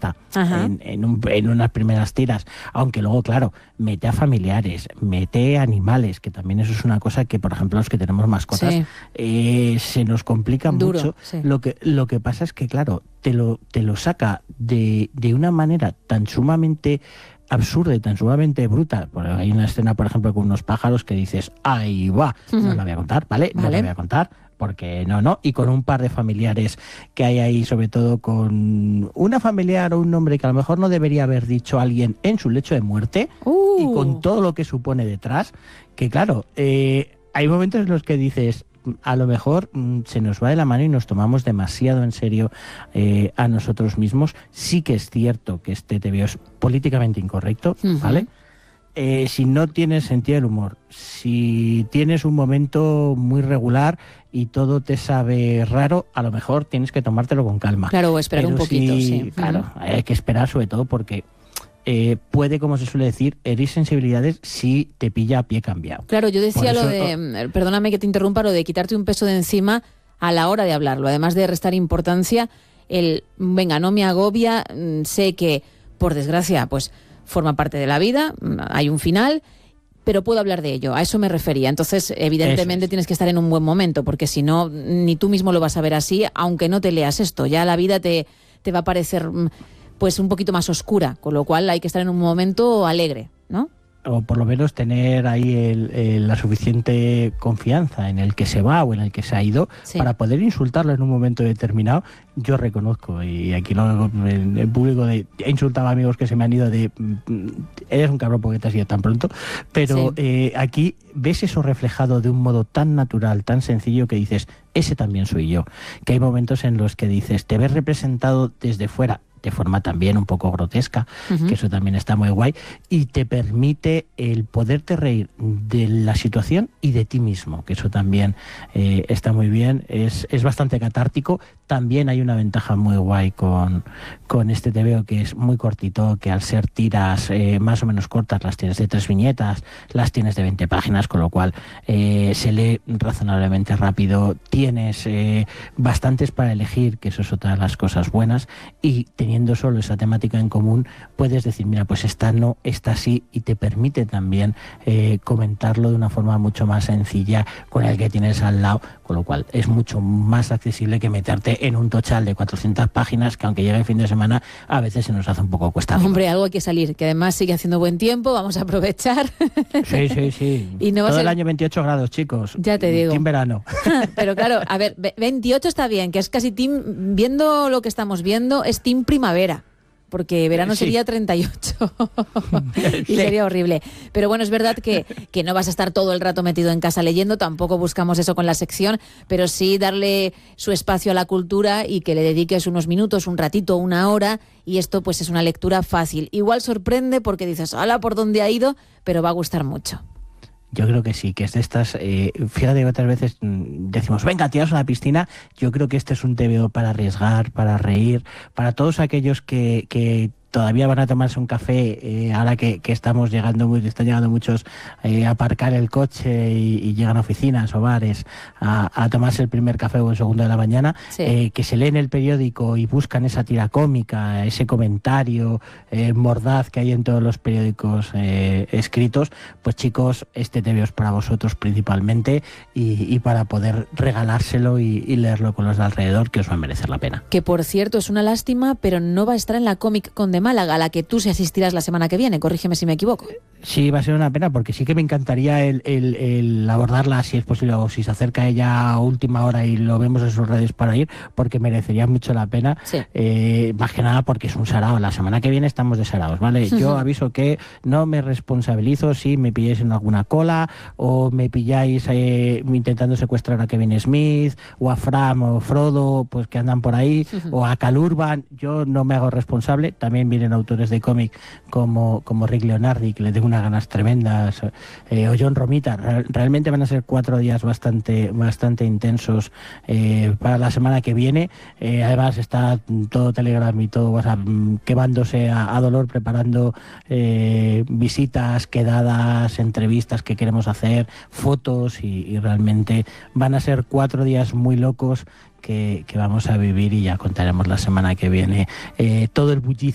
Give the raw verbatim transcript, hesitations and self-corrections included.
fuerza en, en, un, en unas primeras tiras, aunque luego, claro, mete a familiares, mete animales, que también eso es una cosa que, por ejemplo, los que tenemos mascotas, sí. eh, se nos complica Duro, mucho. Sí. Lo que, lo que pasa es que, claro, te lo, te lo saca de, de una manera tan sumamente absurda y tan sumamente bruta. Porque hay una escena, por ejemplo, con unos pájaros que dices, ahí va, uh-huh. no la voy a contar, ¿vale? ¿vale? No la voy a contar, porque no, no. Y con un par de familiares que hay ahí, sobre todo con una familiar o un nombre que a lo mejor no debería haber dicho alguien en su lecho de muerte, uh. y con todo lo que supone detrás, que claro, eh, hay momentos en los que dices, a lo mejor mmm, se nos va de la mano y nos tomamos demasiado en serio eh, a nosotros mismos. Sí que es cierto que este T V O es políticamente incorrecto, uh-huh. ¿vale? Eh, si no tienes sentido del humor, si tienes un momento muy regular y todo te sabe raro, a lo mejor tienes que tomártelo con calma. Claro, o esperar Pero un poquito, si, sí. Claro, uh-huh. hay que esperar sobre todo porque... Eh, puede, como se suele decir, herir sensibilidades si te pilla a pie cambiado. Claro, yo decía eso, lo de, perdóname que te interrumpa, lo de quitarte un peso de encima a la hora de hablarlo, además de restar importancia, el, venga, no me agobia, sé que, por desgracia, pues forma parte de la vida, hay un final, pero puedo hablar de ello, a eso me refería. Entonces, evidentemente es. tienes que estar en un buen momento, porque si no, ni tú mismo lo vas a ver así, aunque no te leas esto, ya la vida te, te va a parecer... pues un poquito más oscura, con lo cual hay que estar en un momento alegre, ¿no? O por lo menos tener ahí el, el, la suficiente confianza en el que se va o en el que se ha ido, sí. para poder insultarlo en un momento determinado. Yo reconozco, y aquí lo en, en público, de, he insultado a amigos que se me han ido de eres un cabrón porque te has ido tan pronto, pero sí. eh, aquí ves eso reflejado de un modo tan natural, tan sencillo, que dices, ese también soy yo. Que hay momentos en los que dices, te ves representado desde fuera, de forma también un poco grotesca, uh-huh. que eso también está muy guay, y te permite el poderte reír de la situación y de ti mismo, que eso también eh, está muy bien, es, es bastante catártico. También hay una ventaja muy guay con, con este T V O, que es muy cortito, que al ser tiras eh, más o menos cortas, las tienes de tres viñetas, las tienes de veinte páginas, con lo cual eh, se lee razonablemente rápido, tienes eh, bastantes para elegir, que eso es otra de las cosas buenas, y te teniendo solo esa temática en común, puedes decir, mira, pues esta no, esta sí, y te permite también eh, comentarlo de una forma mucho más sencilla con el que tienes al lado, con lo cual es mucho más accesible que meterte en un tochal de cuatrocientas páginas, que aunque llegue el fin de semana, a veces se nos hace un poco cuesta. Hombre, algo hay que salir, que además sigue haciendo buen tiempo, vamos a aprovechar. Sí, sí, sí. Y no va Todo a ser... el año veintiocho grados, chicos. Ya te digo. En verano. Pero claro, a ver, veintiocho está bien, que es casi team, viendo lo que estamos viendo, es team primavera, porque verano sí. sería treinta y ocho y sí. sería horrible. Pero bueno, es verdad que, que no vas a estar todo el rato metido en casa leyendo, tampoco buscamos eso con la sección, pero sí darle su espacio a la cultura y que le dediques unos minutos, un ratito, una hora, y esto pues es una lectura fácil. Igual sorprende porque dices, ¡hala, por dónde ha ido!, pero va a gustar mucho. Yo creo que sí, que es de estas, eh, fíjate que otras veces mmm, decimos, venga, tiraos a la piscina. Yo creo que este es un T V O para arriesgar, para reír, para todos aquellos que, que todavía van a tomarse un café, eh, ahora que, que estamos llegando, muy, están llegando muchos eh, a aparcar el coche y, y llegan a oficinas o bares a, a tomarse el primer café o el segundo de la mañana, sí. eh, que se leen el periódico y buscan esa tira cómica, ese comentario eh, mordaz que hay en todos los periódicos eh, escritos. Pues chicos, este T V O es para vosotros principalmente, y, y para poder regalárselo y, y leerlo con los de alrededor, que os va a merecer la pena. Que por cierto es una lástima, pero no va a estar en la Comic Con de Málaga, a la que tú sí asistirás la semana que viene, corrígeme si me equivoco. Sí, va a ser una pena, porque sí que me encantaría el, el, el abordarla, si es posible, o si se acerca ella a última hora y lo vemos en sus redes para ir, porque merecería mucho la pena, sí. eh, más que nada porque es un sarao. La semana que viene estamos de saraos, ¿vale? Yo aviso que no me responsabilizo si me pilláis en alguna cola o me pilláis eh, intentando secuestrar a Kevin Smith o a Fram o Frodo, pues que andan por ahí, o a Cal Urban. Yo no me hago responsable. También vienen autores de cómic como, como Rick Leonardi, que le tengo unas ganas tremendas, eh, o John Romita. Real, realmente van a ser cuatro días bastante, bastante intensos eh, para la semana que viene. Eh, además está todo Telegram y todo WhatsApp quemándose a, a dolor, preparando eh, visitas, quedadas, entrevistas que queremos hacer, fotos, y, y realmente van a ser cuatro días muy locos que, que vamos a vivir, y ya contaremos la semana que viene eh, todo el bullicio